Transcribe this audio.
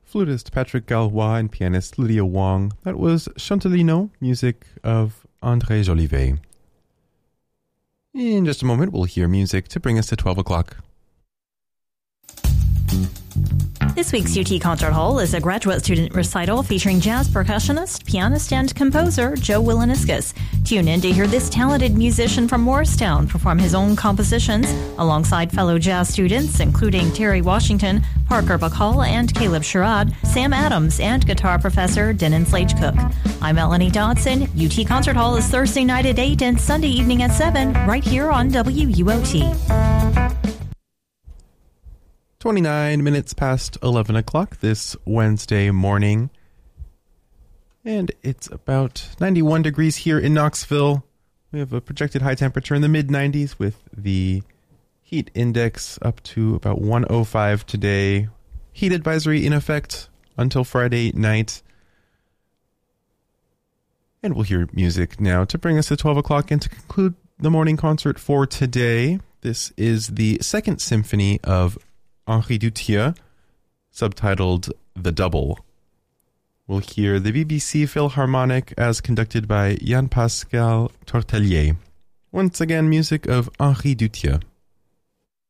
flutist Patrick Gallois and pianist Lydia Wong. That was Chantelino, music of André Jolivet. In just a moment, we'll hear music to bring us to 12 o'clock. This week's UT Concert Hall is a graduate student recital featuring jazz percussionist, pianist, and composer Joe Wilaniscus. Tune in to hear this talented musician from Morristown perform his own compositions alongside fellow jazz students, including Terry Washington, Parker Bacall, and Caleb Sherrod, Sam Adams, and guitar professor Denon Slage-Cook. I'm Melanie Dodson. UT Concert Hall is Thursday night at 8 and Sunday evening at 7, right here on WUOT. 29 minutes past 11 o'clock this Wednesday morning. And it's about 91 degrees here in Knoxville. We have a projected high temperature in the mid-90s with the heat index up to about 105 today. Heat advisory in effect until Friday night. And we'll hear music now to bring us to 12 o'clock and to conclude the morning concert for today. This is the Second Symphony of Henri Dutilleux, subtitled The Double. We'll hear the BBC Philharmonic as conducted by Jan-Pascal Tortelier. Once again, music of Henri Dutilleux.